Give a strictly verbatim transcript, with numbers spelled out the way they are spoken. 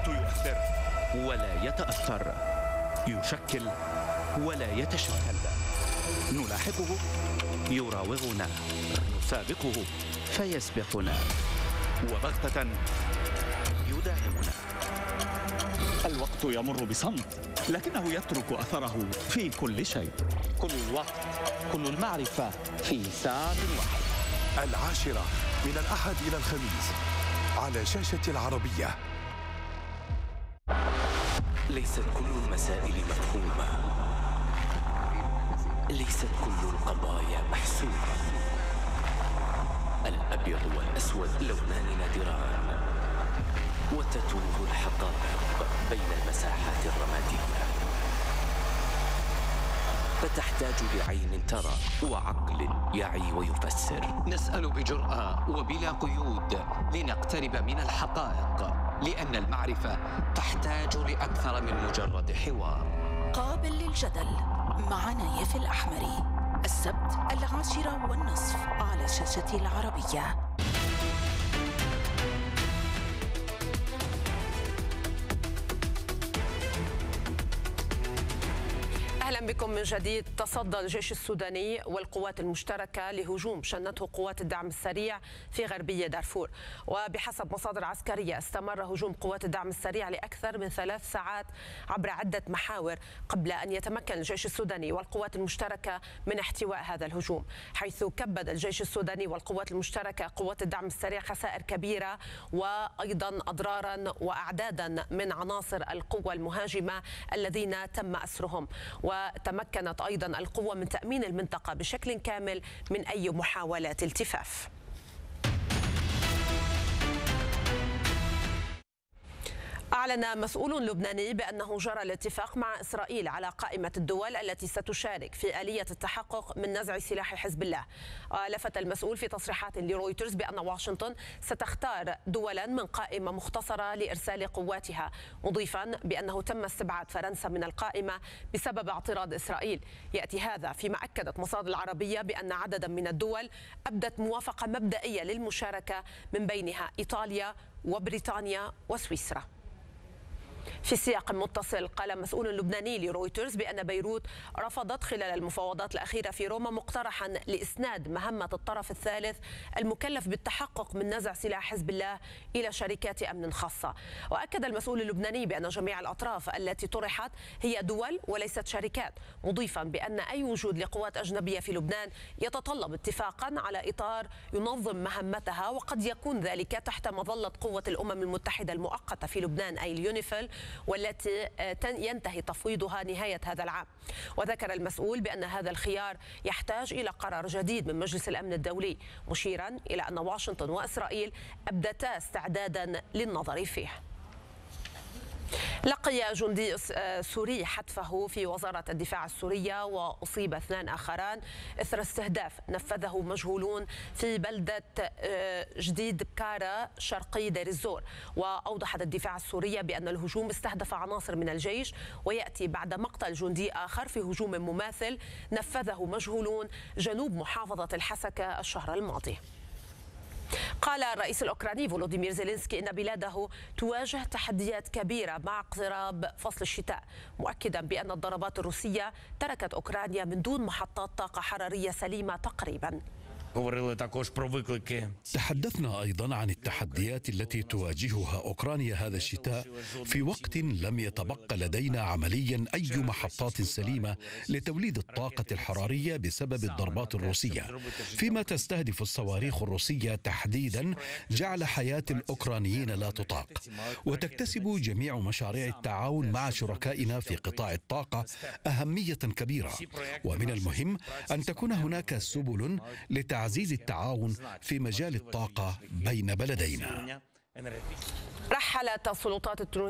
الوقت يؤثر ولا يتأثر، يشكل ولا يتشكل، نلاحقه يراوغنا، نسابقه فيسبقنا، وبغتة يداهمنا. الوقت يمر بصمت، لكنه يترك أثره في كل شيء. كل الوقت، كل المعرفة في ساعة واحدة. العاشرة من الأحد إلى الخميس على شاشة العربية. ليست كل المسائل مفهومة، ليست كل القضايا محسومة. الأبيض والأسود لونان نادران، وتتوه الحقائق بين المساحات الرمادية، فتحتاج لعين ترى وعقل يعي ويفسر. نسأل بجرأة وبلا قيود لنقترب من الحقائق، لأن المعرفة تحتاج لأكثر من مجرد حوار. قابل للجدل مع نايف الأحمري، السبت العاشرة والنصف على شاشة العربية. أهلا بكم من جديد. تصدى الجيش السوداني والقوات المشتركة لهجوم شنته قوات الدعم السريع في غربية دارفور، وبحسب مصادر عسكرية استمر هجوم قوات الدعم السريع لأكثر من ثلاث ساعات عبر عدة محاور قبل أن يتمكن الجيش السوداني والقوات المشتركة من احتواء هذا الهجوم، حيث كبد الجيش السوداني والقوات المشتركة قوات الدعم السريع خسائر كبيرة وأيضا أضرارا وأعدادا من عناصر القوة المهاجمة الذين تم أسرهم. وتمكنت أيضا القوة من تأمين المنطقة بشكل كامل من أي محاولات التفاف. أعلن مسؤول لبناني بأنه جرى الاتفاق مع إسرائيل على قائمة الدول التي ستشارك في آلية التحقق من نزع سلاح حزب الله. لفت المسؤول في تصريحات لرويترز بأن واشنطن ستختار دولا من قائمة مختصرة لإرسال قواتها، مضيفا بأنه تم استبعاد فرنسا من القائمة بسبب اعتراض إسرائيل. يأتي هذا فيما أكدت مصادر العربية بأن عددا من الدول أبدت موافقة مبدئية للمشاركة، من بينها إيطاليا وبريطانيا وسويسرا. في سياق متصل، قال مسؤول لبناني لرويترز بأن بيروت رفضت خلال المفاوضات الأخيرة في روما مقترحا لإسناد مهمة الطرف الثالث المكلف بالتحقق من نزع سلاح حزب الله إلى شركات أمن خاصة. وأكد المسؤول اللبناني بأن جميع الأطراف التي طرحت هي دول وليست شركات، مضيفا بأن أي وجود لقوات أجنبية في لبنان يتطلب اتفاقا على إطار ينظم مهمتها، وقد يكون ذلك تحت مظلة قوة الأمم المتحدة المؤقتة في لبنان أي اليونيفيل، والتي ينتهي تفويضها نهاية هذا العام. وذكر المسؤول بأن هذا الخيار يحتاج إلى قرار جديد من مجلس الأمن الدولي، مشيرا إلى أن واشنطن وإسرائيل أبدتا استعدادا للنظر فيه. لقي جندي سوري حتفه في وزارة الدفاع السورية وأصيب اثنان آخران إثر استهداف نفذه مجهولون في بلدة جديد بكارة شرقي دير الزور. وأوضحت الدفاع السورية بأن الهجوم استهدف عناصر من الجيش، ويأتي بعد مقتل جندي آخر في هجوم مماثل نفذه مجهولون جنوب محافظة الحسكة الشهر الماضي. قال الرئيس الأوكراني فولوديمير زيلينسكي إن بلاده تواجه تحديات كبيرة مع اقتراب فصل الشتاء، مؤكدا بأن الضربات الروسية تركت أوكرانيا من دون محطات طاقة حرارية سليمة تقريبا. تحدثنا أيضا عن التحديات التي تواجهها أوكرانيا هذا الشتاء في وقت لم يتبقى لدينا عمليا أي محطات سليمة لتوليد الطاقة الحرارية بسبب الضربات الروسية، فيما تستهدف الصواريخ الروسية تحديدا جعل حياة الأوكرانيين لا تطاق. وتكتسب جميع مشاريع التعاون مع شركائنا في قطاع الطاقة أهمية كبيرة، ومن المهم أن تكون هناك سبل لتعزيز تعزيز التعاون في مجال الطاقة بين بلدينا. رحلت السلطات التونسية